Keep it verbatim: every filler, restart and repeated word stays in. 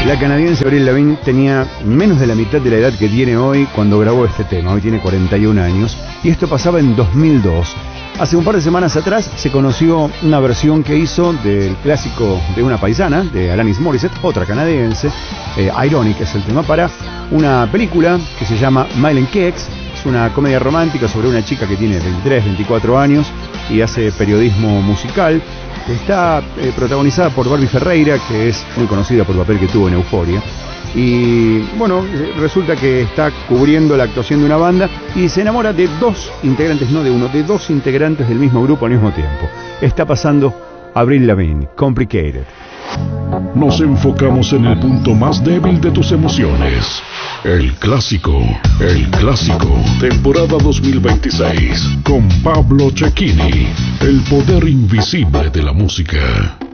La canadiense Avril Lavigne tenía menos de la mitad de la edad que tiene hoy cuando grabó este tema. Hoy tiene cuarenta y un años y esto pasaba en dos mil dos. Hace un par de semanas atrás se conoció una versión que hizo del clásico de una paisana, de Alanis Morissette, otra canadiense. eh, Ironic es el tema, para una película que se llama Mile and Kex. Es una comedia romántica sobre una chica que tiene veintitrés, veinticuatro años y hace periodismo musical. Está eh, protagonizada por Barbie Ferreira, que es muy conocida por el papel que tuvo en Euphoria. Y bueno, resulta que está cubriendo la actuación de una banda y se enamora de dos integrantes, no de uno, de dos integrantes del mismo grupo al mismo tiempo. Está pasando Avril Lavigne, Complicated. Nos enfocamos en el punto más débil de tus emociones. El clásico, el clásico, temporada dos mil veintiséis, con Pablo Cecchini, el poder invisible de la música.